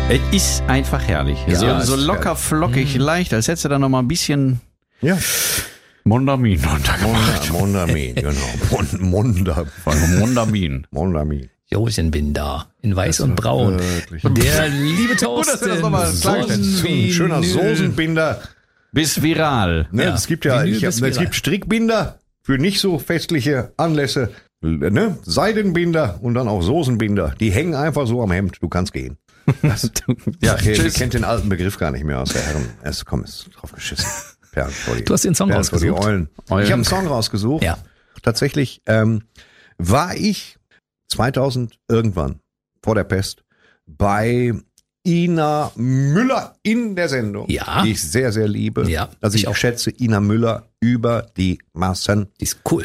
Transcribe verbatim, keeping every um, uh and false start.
Es ist einfach herrlich. Ja, so, es so ist locker, geil. flockig, leicht, als hättest du da noch mal ein bisschen Ja. Mondamin untergemacht. Mondamin, genau. Mon- Monda, Mondamin. Mondamin. Josenbinder in weiß und braun. Wirklich. Der liebe Gut, dass wir das Thorsten. nochmal klargestellt haben. So ein schöner Soßenbinder. Bis viral. Ne, Ja, es gibt ja, Vinyl ich hab, bis es viral. gibt Strickbinder für nicht so festliche Anlässe. Ne? Seidenbinder und dann auch Soßenbinder. Die hängen einfach so am Hemd. Du kannst gehen. Das, Ja, okay, ihr tschüss. kennt den alten Begriff gar nicht mehr aus der Herren. Es komm, ist drauf geschissen. Perlen vor die, Du hast den Song Perlen vor die rausgesucht. Eulen. Eulen. Ich habe einen Song rausgesucht. Ja. Tatsächlich ähm, war ich zweitausend irgendwann vor der Pest bei Ina Müller in der Sendung, Ja. die ich sehr, sehr liebe. Ja, Also ich, ich auch. schätze Ina Müller über die Maßen. Die ist cool.